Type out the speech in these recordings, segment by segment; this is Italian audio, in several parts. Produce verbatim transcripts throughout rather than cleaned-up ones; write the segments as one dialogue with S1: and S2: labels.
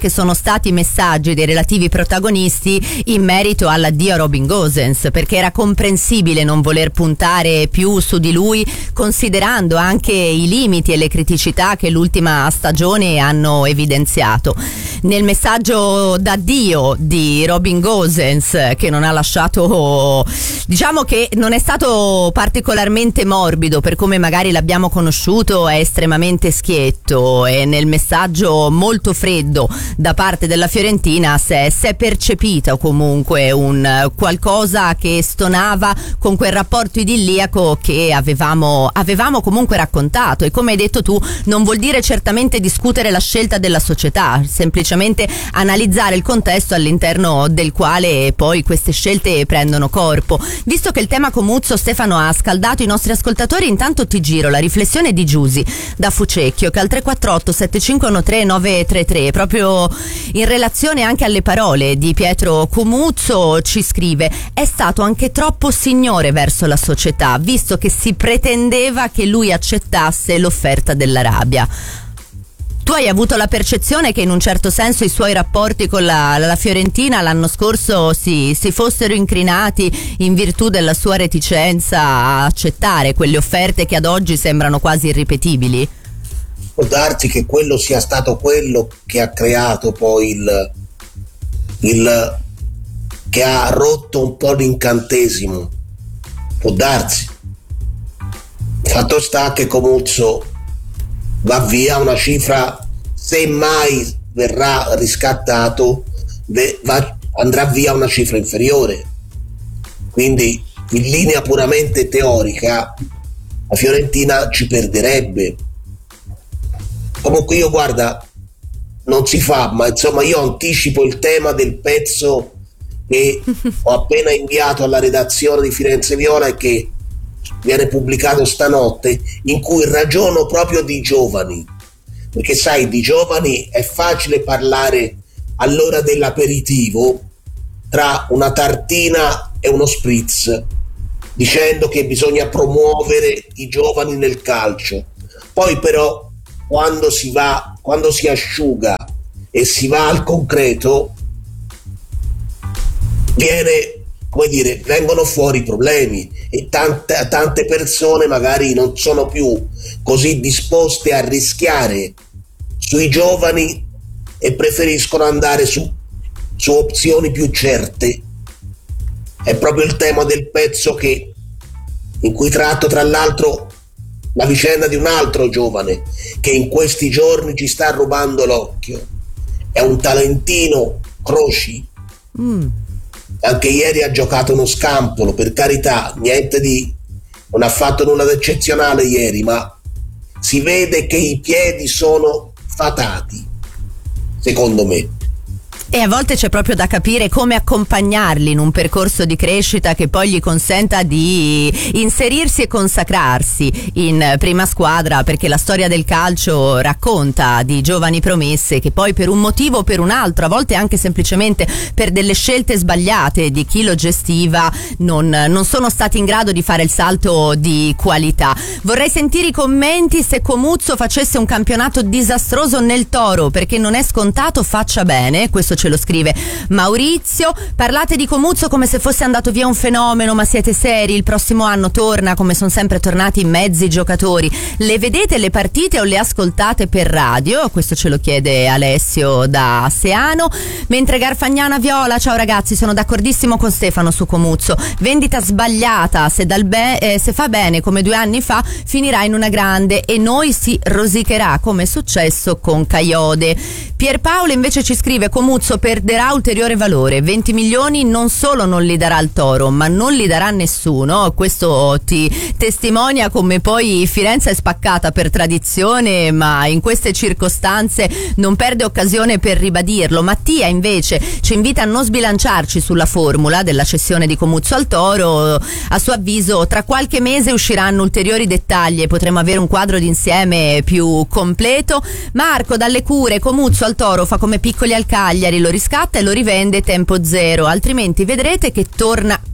S1: che sono stati messaggi dei relativi protagonisti in merito all'addio a Robin Gosens, perché era comprensibile non voler puntare più su di lui, considerando anche i limiti e le criticità che l'ultima stagione hanno evidenziato. Nel messaggio d'addio di Robin Gosens, che non ha lasciato, diciamo che non è stato particolarmente morbido per come magari l'abbiamo conosciuto, è estremamente schietto, e nel messaggio molto freddo da parte della Fiorentina si è, si è percepito comunque un qualcosa che stonava con quel rapporto idilliaco che avevamo, avevamo comunque raccontato. E come hai detto tu, non vuol dire certamente discutere la scelta della società, semplicemente analizzare il contesto all'interno del quale poi queste scelte prendono corpo. Visto che il tema Comuzzo, Stefano, ha scaldato i nostri ascoltatori, intanto ti giro la riflessione di Giusy da Fucecchio, che al tre quattro otto sette cinque uno tre nove tre tre, proprio in relazione anche alle parole di Pietro Comuzzo, ci scrive: è stato anche troppo signore verso la società, visto che si pretendeva che lui accettasse l'offerta dell'Arabia. Tu hai avuto la percezione che in un certo senso i suoi rapporti con la, la Fiorentina l'anno scorso si, si fossero incrinati in virtù della sua reticenza a accettare quelle offerte che ad oggi sembrano quasi irripetibili?
S2: Può darsi che quello sia stato quello che ha creato poi il, il che ha rotto un po' l'incantesimo. Può darsi. Fatto sta che Comuzzo va via una cifra, se mai verrà riscattato va, andrà via una cifra inferiore, quindi in linea puramente teorica la Fiorentina ci perderebbe. Comunque io, guarda, non si fa, ma insomma io anticipo il tema del pezzo che ho appena inviato alla redazione di Firenze Viola e che viene pubblicato stanotte, in cui ragiono proprio di giovani, perché sai, di giovani è facile parlare all'ora dell'aperitivo tra una tartina e uno spritz, dicendo che bisogna promuovere i giovani nel calcio. Poi però quando si va, quando si asciuga e si va al concreto, viene, come dire, vengono fuori i problemi, e tante, tante persone magari non sono più così disposte a rischiare sui giovani e preferiscono andare su, su opzioni più certe. È proprio il tema del pezzo che, in cui tratto tra l'altro la vicenda di un altro giovane che in questi giorni ci sta rubando l'occhio. È un talentino, Croci. Mm. Anche ieri ha giocato uno scampolo, per carità, niente di, non ha fatto nulla di eccezionale ieri, ma si vede che i piedi sono fatati, secondo me.
S1: E a volte c'è proprio da capire come accompagnarli in un percorso di crescita che poi gli consenta di inserirsi e consacrarsi in prima squadra, perché la storia del calcio racconta di giovani promesse che poi per un motivo o per un altro, a volte anche semplicemente per delle scelte sbagliate di chi lo gestiva, non, non sono stati in grado di fare il salto di qualità. Vorrei sentire i commenti se Comuzzo facesse un campionato disastroso nel Toro, perché non è scontato faccia bene. Questo ce lo scrive Maurizio. Parlate di Comuzzo come se fosse andato via un fenomeno, ma siete seri? Il prossimo anno torna come sono sempre tornati mezzi giocatori. Le vedete le partite o le ascoltate per radio? Questo ce lo chiede Alessio da Seano. Mentre Garfagnana Viola: ciao ragazzi, sono d'accordissimo con Stefano su Comuzzo, vendita sbagliata, se, dal be- eh, se fa bene come due anni fa finirà in una grande e noi si rosicherà come è successo con Caiode. Pierpaolo invece ci scrive: Comuzzo perderà ulteriore valore, venti milioni non solo non li darà il Toro, ma non li darà nessuno. Questo ti testimonia come poi Firenze è spaccata per tradizione, ma in queste circostanze non perde occasione per ribadirlo. Mattia invece ci invita a non sbilanciarci sulla formula della cessione di Comuzzo al Toro. A suo avviso tra qualche mese usciranno ulteriori dettagli e potremo avere un quadro d'insieme più completo. Marco dalle Cure: Comuzzo al Toro fa come Piccoli al Cagliari, lo riscatta e lo rivende tempo zero, altrimenti vedrete che torna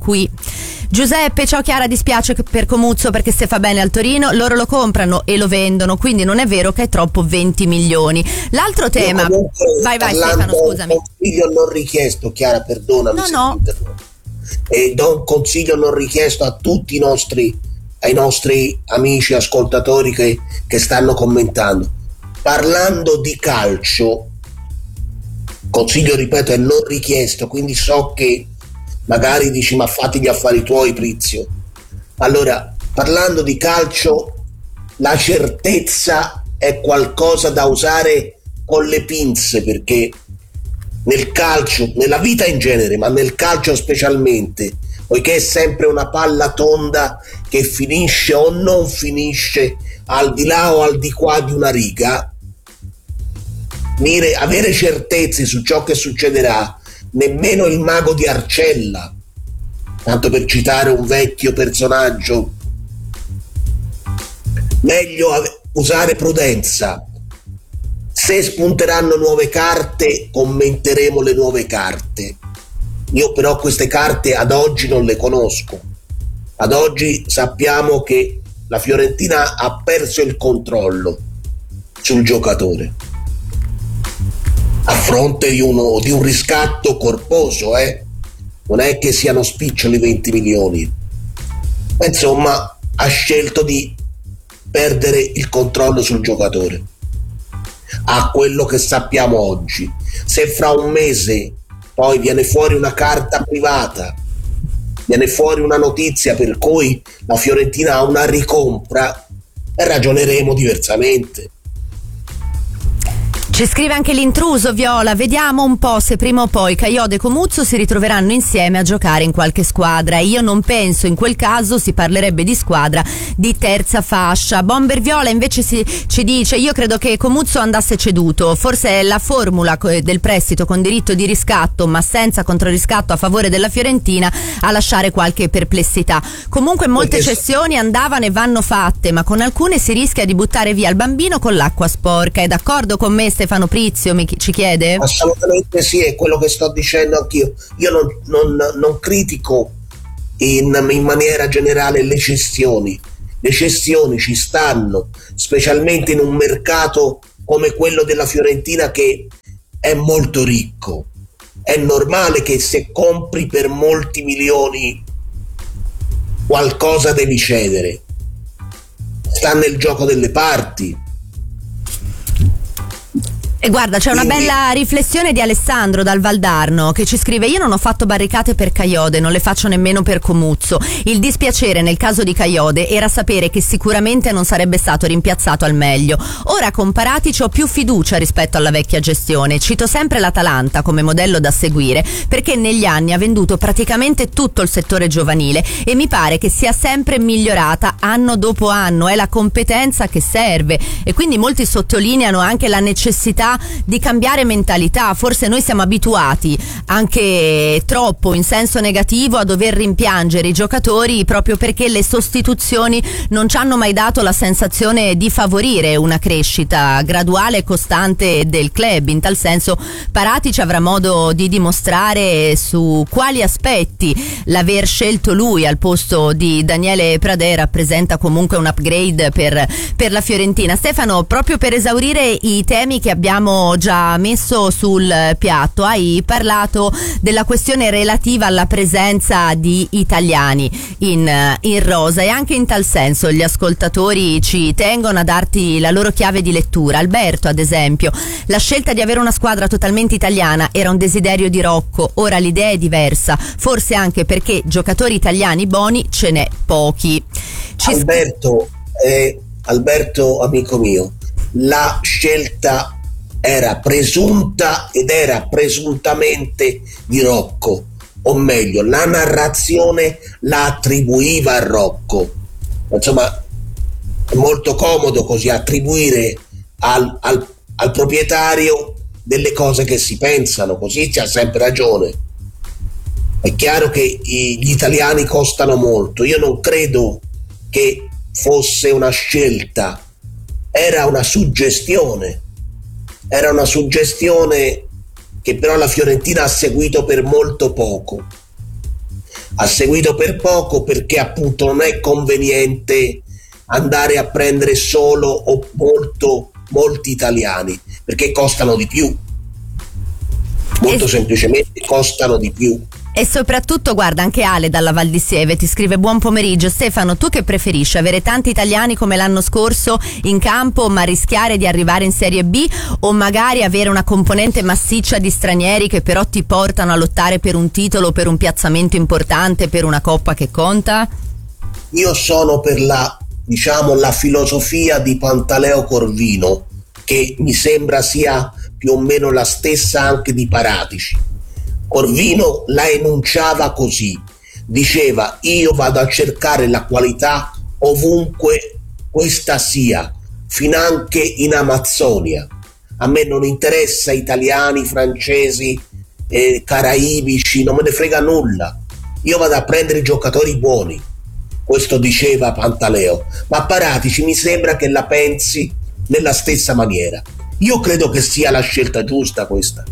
S1: qui. Giuseppe, ciao Chiara, dispiace per Comuzzo perché se fa bene al Torino loro lo comprano e lo vendono, quindi non è vero che è troppo venti milioni. L'altro tema, vai vai Stefano, scusami.
S2: Un consiglio non richiesto, Chiara, perdonami
S1: no,
S2: se
S1: no.
S2: ti interrompo. E do un consiglio non richiesto a tutti i nostri, ai nostri amici ascoltatori che, che stanno commentando. Parlando di calcio, consiglio, ripeto, è non richiesto, quindi so che magari dici ma fatti gli affari tuoi, Prizio. Allora, parlando di calcio, la certezza è qualcosa da usare con le pinze, perché nel calcio, nella vita in genere, ma nel calcio specialmente, poiché è sempre una palla tonda che finisce o non finisce al di là o al di qua di una riga, dire, avere certezze su ciò che succederà, nemmeno il mago di Arcella, tanto per citare un vecchio personaggio, meglio ave- usare prudenza. Se spunteranno nuove carte, commenteremo le nuove carte. Io però queste carte ad oggi non le conosco. Ad oggi sappiamo che la Fiorentina ha perso il controllo sul giocatore a fronte di, uno, di un riscatto corposo, eh? Non è che siano spiccioli venti milioni. Ma insomma, ha scelto di perdere il controllo sul giocatore. A quello che sappiamo oggi, se fra un mese poi viene fuori una carta privata, viene fuori una notizia per cui la Fiorentina ha una ricompra, ragioneremo diversamente.
S1: Ci scrive anche l'intruso Viola, vediamo un po' se prima o poi Kayode e Comuzzo si ritroveranno insieme a giocare in qualche squadra. Io non penso, in quel caso si parlerebbe di squadra di terza fascia. Bomber Viola invece si, ci dice, io credo che Comuzzo andasse ceduto, forse è la formula del prestito con diritto di riscatto ma senza controriscatto a favore della Fiorentina a lasciare qualche perplessità. Comunque molte
S2: Perché...
S1: cessioni andavano e vanno fatte, ma con alcune si rischia di buttare via il bambino con l'acqua sporca. È d'accordo con me Stefano Prizio, mi ci chiede?
S2: Assolutamente sì, è quello che sto dicendo anch'io. Io non, non, non critico in, in maniera generale le cessioni. Le cessioni ci stanno, specialmente in un mercato come quello della Fiorentina che è molto ricco. È normale che se compri per molti milioni qualcosa devi cedere. Sta nel gioco delle parti.
S1: E guarda, c'è una bella riflessione di Alessandro dal Valdarno che ci scrive: io non ho fatto barricate per Kayode, non le faccio nemmeno per Comuzzo. Il dispiacere nel caso di Kayode era sapere che sicuramente non sarebbe stato rimpiazzato al meglio. Ora con Paratici ho più fiducia rispetto alla vecchia gestione. Cito sempre l'Atalanta come modello da seguire perché negli anni ha venduto praticamente tutto il settore giovanile e mi pare che sia sempre migliorata anno dopo anno. È la competenza che serve e quindi molti sottolineano anche la necessità di cambiare mentalità. Forse noi siamo abituati anche troppo in senso negativo a dover rimpiangere i giocatori proprio perché le sostituzioni non ci hanno mai dato la sensazione di favorire una crescita graduale e costante del club. In tal senso Paratici avrà modo di dimostrare su quali aspetti l'aver scelto lui al posto di Daniele Pradè rappresenta comunque un upgrade per, per la Fiorentina. Stefano, proprio per esaurire i temi che abbiamo già messo sul piatto, hai parlato della questione relativa alla presenza di italiani in, in rosa e anche in tal senso gli ascoltatori ci tengono a darti la loro chiave di lettura. Alberto ad esempio: la scelta di avere una squadra totalmente italiana era un desiderio di Rocco, ora l'idea è diversa, forse anche perché giocatori italiani buoni ce n'è pochi. Ci
S2: Alberto, eh, Alberto amico mio, la scelta era presunta ed era presuntamente di Rocco, o meglio la narrazione la attribuiva a Rocco. Insomma, è molto comodo così attribuire al, al, al proprietario delle cose che si pensano, così c'ha sempre ragione. È chiaro che i, gli italiani costano molto, io non credo che fosse una scelta, era una suggestione. Era una suggestione che però la Fiorentina ha seguito per molto poco. ha seguito per poco perché appunto non è conveniente andare a prendere solo o molto molti italiani, perché costano di più, molto
S1: e...
S2: semplicemente costano di più.
S1: E soprattutto, guarda, anche Ale dalla Val di Sieve ti scrive: buon pomeriggio Stefano, tu che preferisci, avere tanti italiani come l'anno scorso in campo ma rischiare di arrivare in Serie B, o magari avere una componente massiccia di stranieri che però ti portano a lottare per un titolo, per un piazzamento importante, per una coppa che conta?
S2: Io sono per la, diciamo, la filosofia di Pantaleo Corvino, che mi sembra sia più o meno la stessa anche di Paratici. Corvino la enunciava così, diceva: io vado a cercare la qualità ovunque questa sia, finanche in Amazzonia. A me non interessa italiani, francesi, eh, caraibici, non me ne frega nulla. Io vado a prendere i giocatori buoni. Questo diceva Pantaleo, ma Paratici mi sembra che la pensi nella stessa maniera. Io credo che sia la scelta giusta questa.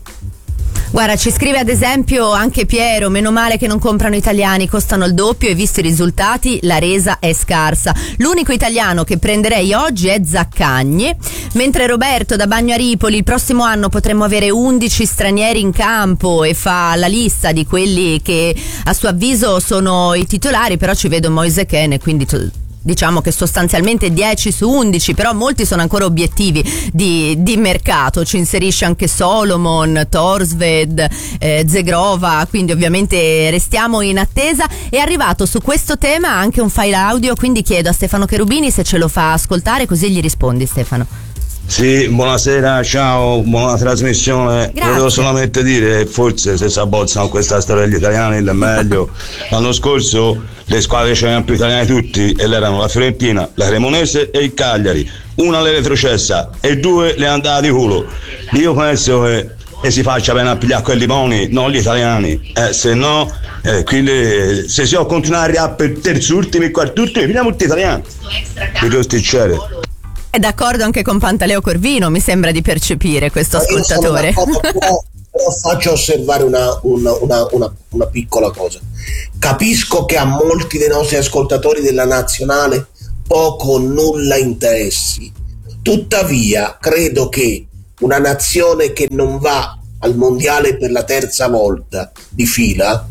S1: Guarda, ci scrive ad esempio anche Piero: meno male che non comprano italiani, costano il doppio e visto i risultati la resa è scarsa. L'unico italiano che prenderei oggi è Zaccagni. Mentre Roberto da Bagno a Ripoli: il prossimo anno potremmo avere undici stranieri in campo, e fa la lista di quelli che a suo avviso sono i titolari, però ci vedo Moise Kean, quindi to- diciamo che sostanzialmente dieci su undici, però molti sono ancora obiettivi di, di mercato. Ci inserisce anche Solomon, Torsved, eh, Zegrova, quindi ovviamente restiamo in attesa. È arrivato su questo tema anche un file audio, quindi chiedo a Stefano Cherubini se ce lo fa ascoltare, così gli rispondi. Stefano.
S3: Sì, buonasera, ciao, buona trasmissione.
S1: Grazie.
S3: Volevo solamente dire, forse se si abbozzano questa storia degli italiani è meglio. L'anno scorso le squadre c'erano più italiani tutti, e erano la Fiorentina, la Cremonese e il Cagliari. Una le retrocessa e due le andava di culo. Io penso che e si faccia bene a pigliare quei limoni, non gli italiani, eh, se no eh, quindi, se si può continuare a per terzultimi e quartultimi, prendiamo tutti italiani. Più sincere.
S1: È d'accordo anche con Pantaleo Corvino, mi sembra di percepire questo ascoltatore.
S2: Però, però faccio osservare una, una, una, una, una piccola cosa. Capisco che a molti dei nostri ascoltatori della nazionale poco o nulla interessi. Tuttavia, credo che una nazione che non va al mondiale per la terza volta di fila,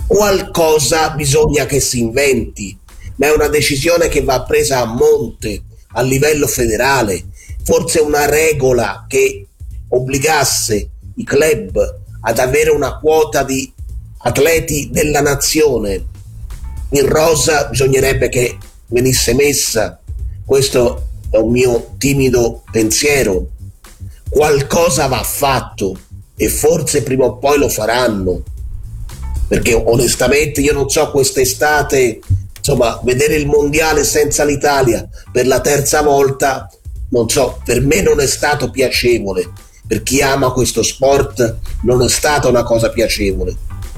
S2: qualcosa bisogna che si inventi, ma è una decisione che va presa a monte, a livello federale. Forse una regola che obbligasse i club ad avere una quota di atleti della nazione in rosa bisognerebbe che venisse messa. Questo è un mio timido pensiero. Qualcosa va fatto e forse prima o poi lo faranno, perché onestamente io non so, quest'estate, insomma, vedere il mondiale senza l'Italia per la terza volta, non so, per me non è stato piacevole. Per chi ama questo sport non è stata una cosa piacevole.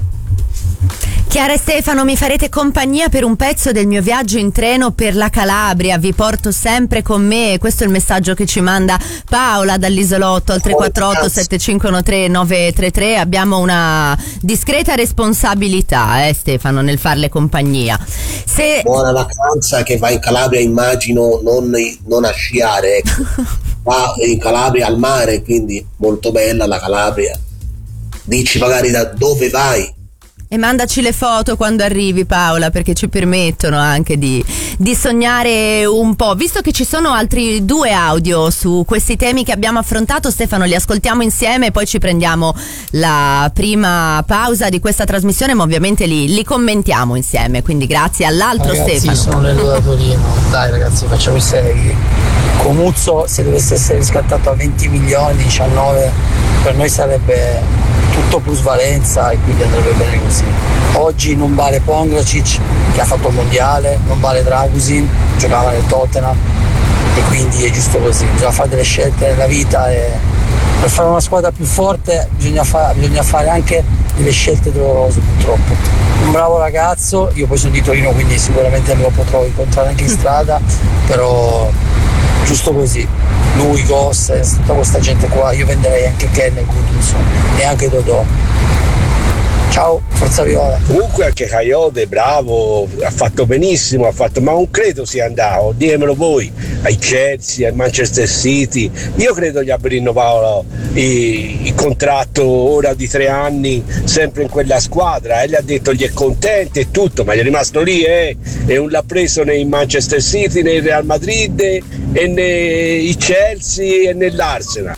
S1: Chiara e Stefano, mi farete compagnia per un pezzo del mio viaggio in treno per la Calabria, vi porto sempre con me. Questo è il messaggio che ci manda Paola dall'isolotto al tre quattro otto sette cinque uno tre nove tre tre. Abbiamo una discreta responsabilità, eh Stefano, nel farle compagnia. Se...
S2: Buona vacanza, che va in Calabria immagino non, non a sciare, ecco. Va in Calabria al mare, quindi molto bella la Calabria. Dici magari da dove vai.
S1: E mandaci le foto quando arrivi, Paola, perché ci permettono anche di, di sognare un po'. Visto che ci sono altri due audio su questi temi che abbiamo affrontato, Stefano, li ascoltiamo insieme e poi ci prendiamo la prima pausa di questa trasmissione, ma ovviamente li, li commentiamo insieme. Quindi grazie all'altro.
S4: Ragazzi,
S1: Stefano.
S4: sono Lello da Torino. Dai ragazzi, facciamo i seri. Comuzzo, se dovesse essere riscattato a venti milioni, diciannove, per noi sarebbe tutto plusvalenza e quindi andrebbe bene così. Oggi non vale Pongracic, che ha fatto il mondiale, non vale Dragusin, giocava nel Tottenham, e quindi è giusto così. Bisogna fare delle scelte nella vita e per fare una squadra più forte bisogna, fa- bisogna fare anche delle scelte dolorose, purtroppo. Un bravo ragazzo, io poi sono di Torino quindi sicuramente me lo potrò incontrare anche in strada, però giusto così. Lui, Goss, tutta questa gente qua, io venderei anche Ken e Goodwin e anche Dodò. Ciao, forza Viola.
S5: Comunque anche Coyote, bravo, ha fatto benissimo, ha fatto, ma non credo sia andato, ditemelo voi, ai Chelsea, al Manchester City. Io credo gli abbia rinnovato il contratto ora di tre anni sempre in quella squadra, e gli ha detto gli è contento e tutto, ma gli è rimasto lì eh? E non l'ha preso nei Manchester City, nei Real Madrid e nei Chelsea e nell'Arsenal.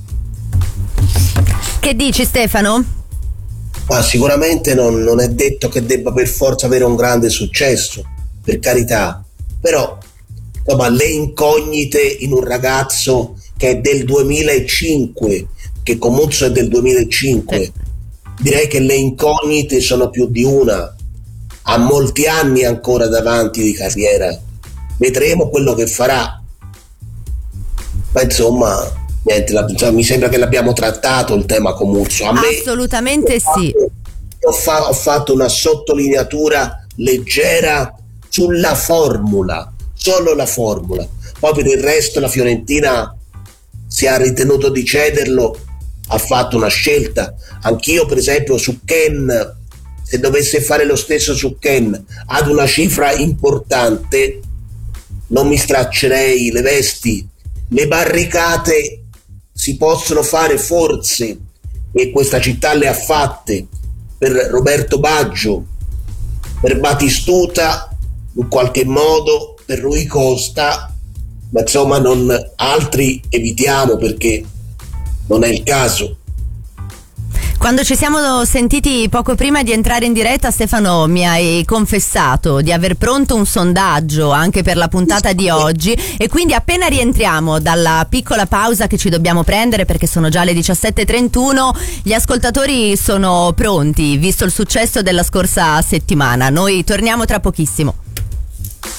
S1: Che dici, Stefano?
S2: Ma sicuramente non, non è detto che debba per forza avere un grande successo, per carità, però insomma, le incognite in un ragazzo che è del duemilacinque, che comunque è del duemilacinque, eh. direi che le incognite sono più di una, ha molti anni ancora davanti di carriera, vedremo quello che farà, ma insomma niente, la, cioè, mi sembra che l'abbiamo trattato il tema Comuzzo. A me,
S1: assolutamente
S2: ho fatto,
S1: sì.
S2: Ho, fa, ho fatto una sottolineatura leggera sulla formula, solo la formula. Poi per il resto la Fiorentina, si ha ritenuto di cederlo, ha fatto una scelta. Anch'io per esempio su Ken, se dovesse fare lo stesso su Ken ad una cifra importante, non mi straccerei le vesti. Le barricate si possono fare forse, e questa città le ha fatte, per Roberto Baggio, per Batistuta in qualche modo, per Rui Costa, ma insomma non, altri evitiamo perché non è il caso.
S1: Quando ci siamo sentiti poco prima di entrare in diretta, Stefano, mi hai confessato di aver pronto un sondaggio anche per la puntata di oggi, e quindi appena rientriamo dalla piccola pausa che ci dobbiamo prendere, perché sono già le diciassette e trentuno, gli ascoltatori sono pronti, visto il successo della scorsa settimana. Noi torniamo tra pochissimo.